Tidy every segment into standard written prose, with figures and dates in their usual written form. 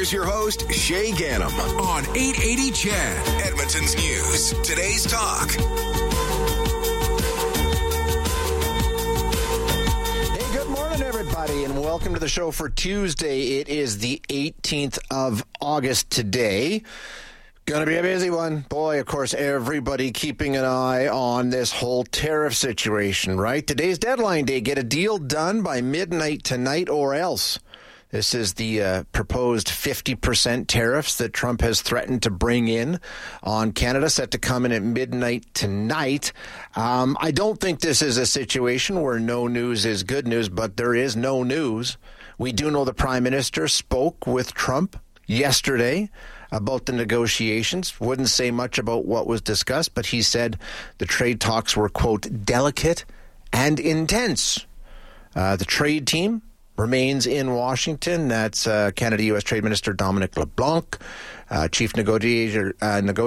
Here's your host, Shay Gannam, on 880 CHED, Edmonton's News. Today's Talk. Hey, good morning, everybody, and welcome to the show for Tuesday. It is the 18th of August today. Gonna be a busy one. Boy, of course, everybody keeping an eye on this whole tariff situation, right? Today's deadline day. Get a deal done by midnight tonight or else. This is the proposed 50% tariffs that Trump has threatened to bring in on Canada, set to come in at midnight tonight. I don't think this is a situation where no news is good news, but there is no news. We do know the Prime Minister spoke with Trump yesterday about the negotiations. Wouldn't say much about what was discussed, but he said the trade talks were, quote, delicate and intense. The trade team remains in Washington. That's Canada-U.S. Trade Minister Dominic LeBlanc, Chief Negotiator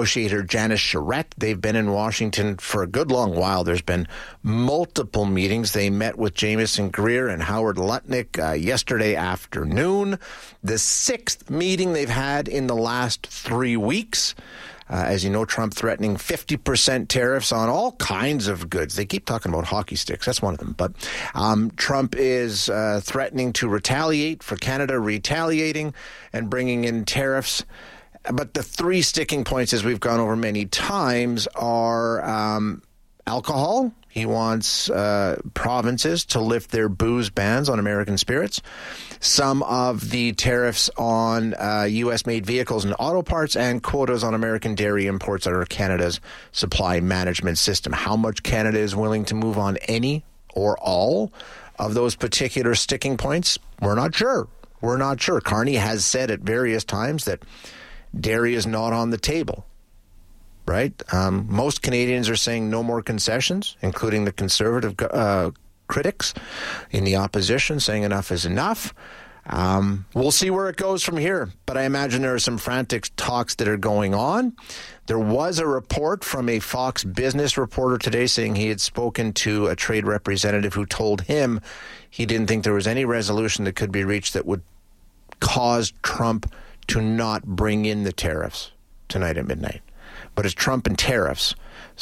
Janice Charette. They've been in Washington for a good long while. There's been multiple meetings. They met with Jameson Greer and Howard Lutnick yesterday afternoon. The sixth meeting they've had in the last 3 weeks. As you know, Trump threatening 50% tariffs on all kinds of goods. They keep talking about hockey sticks. That's one of them. But Trump is threatening to retaliate for Canada retaliating and bringing in tariffs. But the three sticking points, as we've gone over many times, are alcohol. He wants provinces to lift their booze bans on American spirits. Some of the tariffs on U.S.-made vehicles and auto parts, and quotas on American dairy imports under Canada's supply management system. How much Canada is willing to move on any or all of those particular sticking points, we're not sure. We're not sure. Carney has said at various times that dairy is not on the table. Right? Most Canadians are saying no more concessions, including the Conservative critics in the opposition saying enough is enough. We'll see where it goes from here, but I imagine there are some frantic talks that are going on. There was a report from a Fox Business reporter today saying he had spoken to a trade representative who told him he didn't think there was any resolution that could be reached that would cause Trump to not bring in the tariffs tonight at midnight. But it's Trump and tariffs.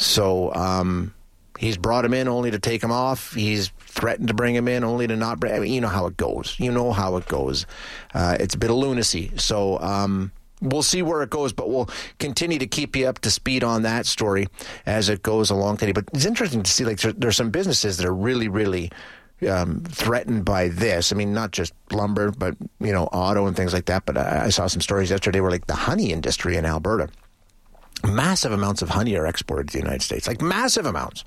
So he's brought him in only to take him off. He's threatened to bring him in only to not bring. I mean, you know how it goes. It's a bit of lunacy. So we'll see where it goes, but we'll continue to keep you up to speed on that story as it goes along today. But it's interesting to see, like, there's some businesses that are really, really threatened by this. I mean, not just lumber, but, you know, auto and things like that. But I saw some stories yesterday where, like, the honey industry in Alberta, massive amounts of honey are exported to the United States, like massive amounts.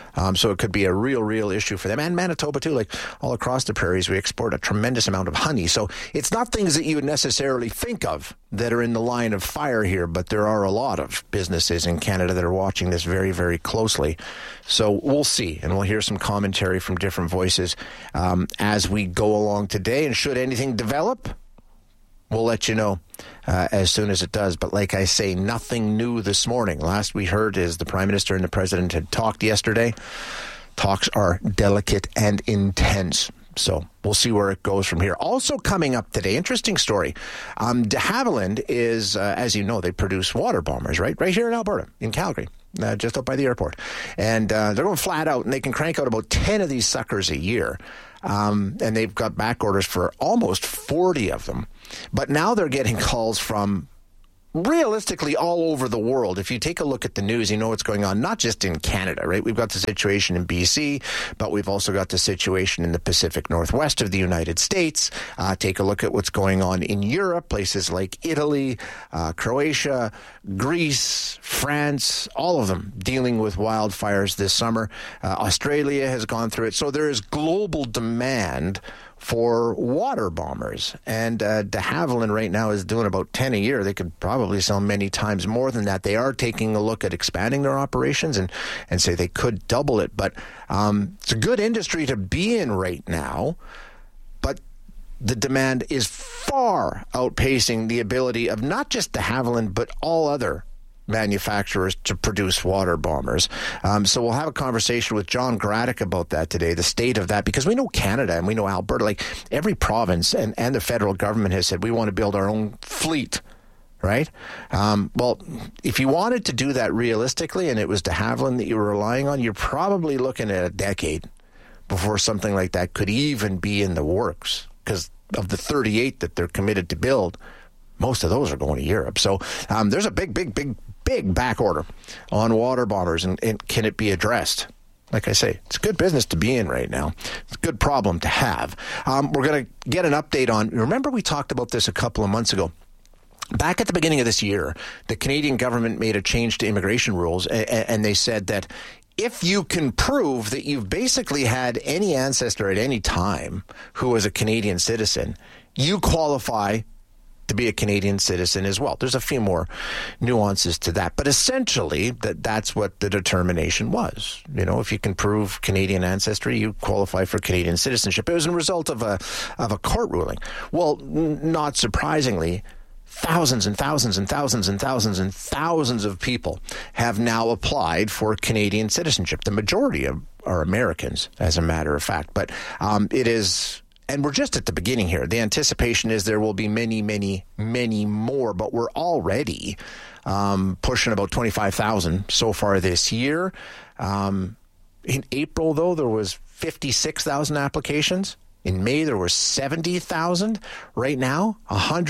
So it could be a real issue for them. And Manitoba, too, like all across the prairies, we export a tremendous amount of honey. So it's not things that you would necessarily think of that are in the line of fire here, but there are a lot of businesses in Canada that are watching this very, very closely. So we'll see, and we'll hear some commentary from different voices as we go along today. And should anything develop, we'll let you know as soon as it does. But like I say, nothing new this morning. Last we heard is the Prime Minister and the President had talked yesterday. Talks are delicate and intense. So we'll see where it goes from here. Also coming up today, interesting story. De Havilland is, as you know, they produce water bombers, right? Right here in Alberta, in Calgary. Just up by the airport. And they're going flat out, and they can crank out about 10 of these suckers a year. And they've got back orders for almost 40 of them. But now they're getting calls from realistically all over the world. If you take a look at the news, you know what's going on, not just in Canada, right? We've got the situation in BC, but we've also got the situation in the Pacific Northwest of the United States. Take a look at what's going on in Europe, places like Italy, Croatia, Greece, France, all of them dealing with wildfires this summer. Australia has gone through it. So there is global demand for water bombers. And de Havilland right now is doing about 10 a year. They could probably sell many times more than that. They are taking a look at expanding their operations and say they could double it. But it's a good industry to be in right now. But the demand is far outpacing the ability of not just de Havilland, but all other manufacturers to produce water bombers. So we'll have a conversation with John Graddick about that today, the state of that, because we know Canada and we know Alberta, like every province and the federal government has said we want to build our own fleet, right? Well, if you wanted to do that realistically and it was de Havilland that you were relying on, you're probably looking at a decade before something like that could even be in the works, because of the 38 that they're committed to build, most of those are going to Europe. So there's a big back order on water bombers, and can it be addressed? Like I say, it's a good business to be in right now. It's a good problem to have. We're going to get an update on, remember we talked about this a couple of months ago. Back at the beginning of this year, the Canadian government made a change to immigration rules, and they said that if you can prove that you've basically had any ancestor at any time who was a Canadian citizen, you qualify to be a Canadian citizen as well. There's a few more nuances to that, but essentially that's what the determination was. You know, if you can prove Canadian ancestry, you qualify for Canadian citizenship. It was a result of a court ruling. Well, not surprisingly, thousands and thousands and thousands and thousands and thousands of people have now applied for Canadian citizenship. The majority are Americans, as a matter of fact, but it is. And we're just at the beginning here. The anticipation is there will be many, many, many more, but we're already pushing about 25,000 so far this year. In April, though, there was 56,000 applications. In May, there were 70,000. Right now,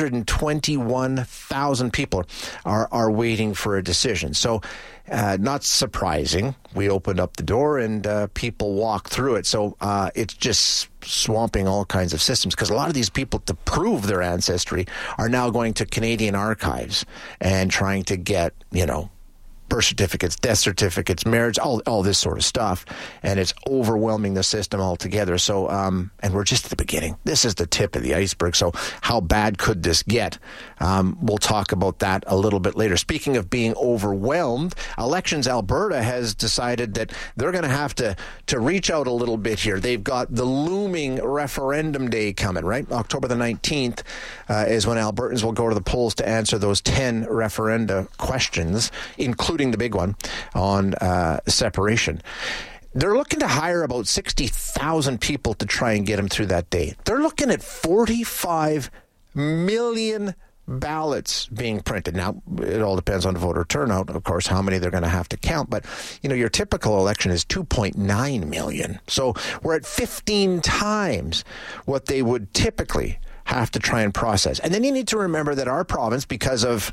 121,000 people are waiting for a decision. So not surprising. We opened up the door and people walk through it. So it's just swamping all kinds of systems, because a lot of these people, to prove their ancestry, are now going to Canadian archives and trying to get, birth certificates, death certificates, marriage, all this sort of stuff, and it's overwhelming the system altogether. So, and we're just at the beginning. This is the tip of the iceberg. So how bad could this get? We'll talk about that a little bit later. Speaking of being overwhelmed, Elections Alberta has decided that they're going to have to reach out a little bit here. They've got the looming referendum day coming, right? October the 19th is when Albertans will go to the polls to answer those 10 referenda questions, including the big one on separation. They're looking to hire about 60,000 people to try and get them through that day. They're looking at 45 million ballots being printed. Now, it all depends on voter turnout, of course, how many they're going to have to count. But, your typical election is 2.9 million. So we're at 15 times what they would typically have to try and process. And then you need to remember that our province, because of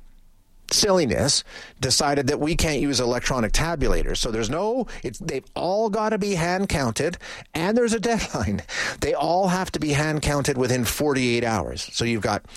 silliness, decided that we can't use electronic tabulators. So they've all got to be hand counted, and there's a deadline. They all have to be hand counted within 48 hours. So you've got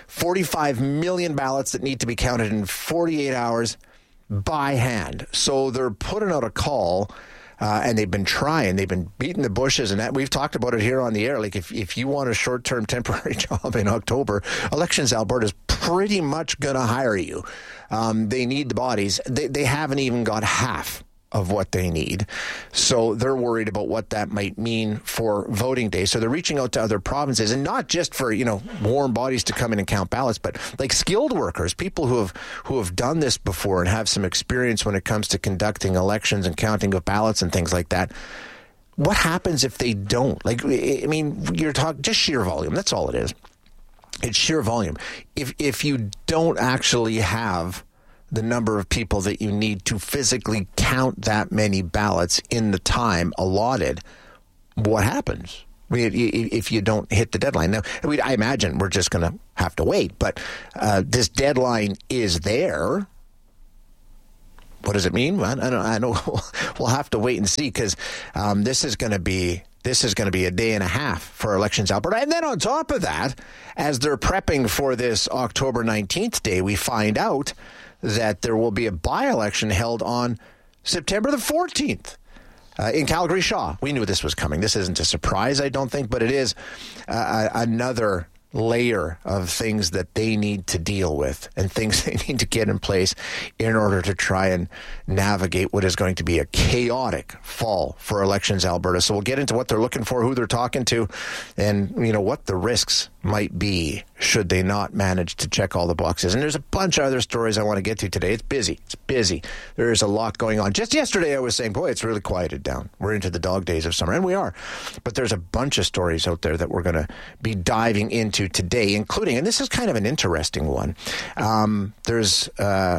45 million ballots that need to be counted in 48 hours by hand. So they're putting out a call, and they've been beating the bushes, and that we've talked about it here on the air. Like if you want a short-term temporary job in October, Elections Alberta is pretty much going to hire you. They need the bodies. They haven't even got half of what they need. So they're worried about what that might mean for voting day. So they're reaching out to other provinces, and not just for, warm bodies to come in and count ballots, but like skilled workers, people who have done this before and have some experience when it comes to conducting elections and counting of ballots and things like that. What happens if they don't? You're talking just sheer volume. That's all it is. It's sheer volume. If you don't actually have the number of people that you need to physically count that many ballots in the time allotted, what happens? If you don't hit the deadline. Now, I imagine we're just going to have to wait, but this deadline is there. What does it mean? I know we'll have to wait and see, because this is going to be a day and a half for Elections Alberta. And then on top of that, as they're prepping for this October 19th day, we find out that there will be a by-election held on September the 14th in Calgary-Shaw. We knew this was coming. This isn't a surprise, I don't think, but it is another layer of things that they need to deal with and things they need to get in place in order to try and navigate what is going to be a chaotic fall for Elections Alberta. So we'll get into what they're looking for, who they're talking to, and what the risks might be should they not manage to check all the boxes. And there's a bunch of other stories I want to get to today. It's busy. There's a lot going on. Just yesterday I was saying, boy, it's really quieted down. We're into the dog days of summer, and we are. But there's a bunch of stories out there that we're going to be diving into today, including, and this is kind of an interesting one, there's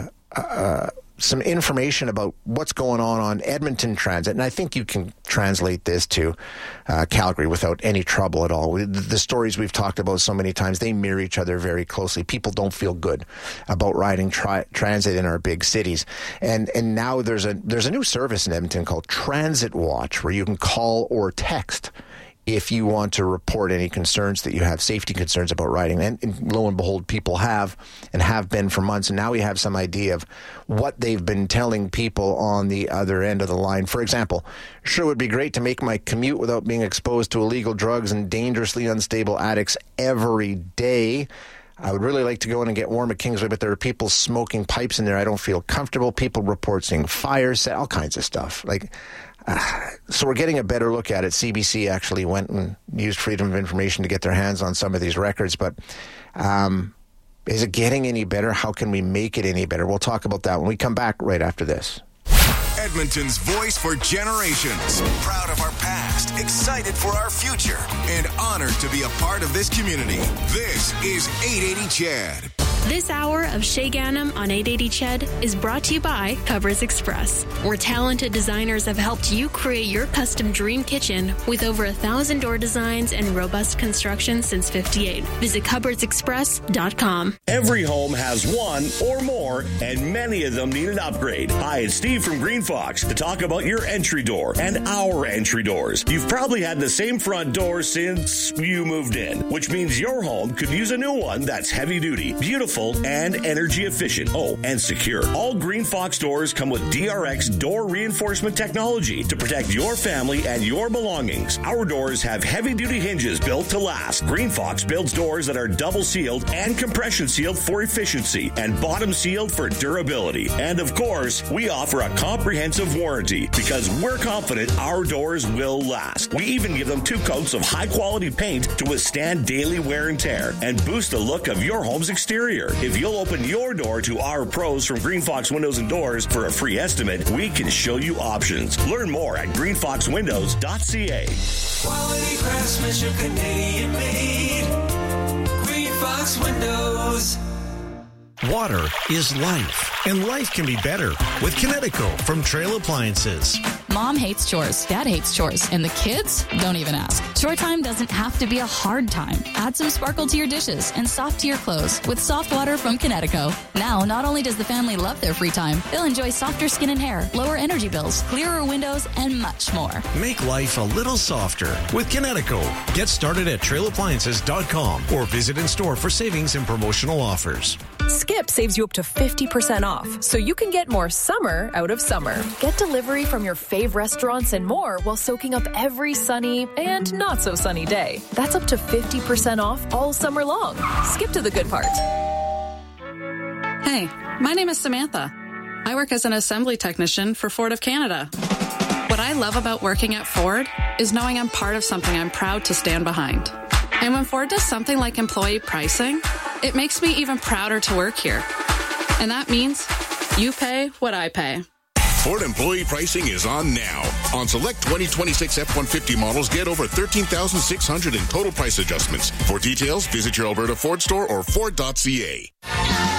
some information about what's going on Edmonton Transit, and I think you can translate this to Calgary without any trouble at all. The stories we've talked about so many times, they mirror each other very closely. People don't feel good about riding transit in our big cities, and now there's a new service in Edmonton called Transit Watch, where you can call or text if you want to report any concerns that you have, safety concerns about riding. And lo and behold, people have been for months. And now we have some idea of what they've been telling people on the other end of the line. For example, sure would be great to make my commute without being exposed to illegal drugs and dangerously unstable addicts every day. I would really like to go in and get warm at Kingsway, but there are people smoking pipes in there. I don't feel comfortable. People report seeing fires, all kinds of stuff. So we're getting a better look at it. CBC actually went and used Freedom of Information to get their hands on some of these records. But is it getting any better? How can we make it any better? We'll talk about that when we come back right after this. Edmonton's voice for generations. Proud of our past, excited for our future, and honored to be a part of this community. This is 880 CHED. This hour of Shay Ganem on 880 CHED is brought to you by Cupboards Express, where talented designers have helped you create your custom dream kitchen with over 1,000 door designs and robust construction since '58. Visit cupboardsexpress.com. Every home has one or more, and many of them need an upgrade. Hi, it's Steve from Green Fox to talk about your entry door and our entry doors. You've probably had the same front door since you moved in, which means your home could use a new one that's heavy duty, beautiful, and energy efficient. Oh, and secure. All Green Fox doors come with DRX door reinforcement technology to protect your family and your belongings. Our doors have heavy-duty hinges built to last. Green Fox builds doors that are double sealed and compression sealed for efficiency and bottom sealed for durability. And of course, we offer a comprehensive warranty because we're confident our doors will last. We even give them 2 coats of high-quality paint to withstand daily wear and tear and boost the look of your home's exterior. If you'll open your door to our pros from Green Fox Windows and Doors for a free estimate, we can show you options. Learn more at greenfoxwindows.ca. Quality craftsmanship, Canadian made. Green Fox Windows. Water is life, and life can be better with Kinetico from Trail Appliances. Mom hates chores, Dad hates chores, and the kids don't even ask. Chore time doesn't have to be a hard time. Add some sparkle to your dishes and soft to your clothes with soft water from Kinetico. Now, not only does the family love their free time, they'll enjoy softer skin and hair, lower energy bills, clearer windows, and much more. Make life a little softer with Kinetico. Get started at trailappliances.com or visit in store for savings and promotional offers. Skip saves you up to 50% off, so you can get more summer out of summer. Get delivery from your fave restaurants and more while soaking up every sunny and not so sunny day. That's up to 50% off all summer long. Skip to the good part. Hey, my name is Samantha. I work as an assembly technician for Ford of Canada. What I love about working at Ford is knowing I'm part of something I'm proud to stand behind. And when Ford does something like employee pricing, it makes me even prouder to work here. And that means you pay what I pay. Ford employee pricing is on now. On select 2026 F-150 models, get over $13,600 in total price adjustments. For details, visit your Alberta Ford store or Ford.ca.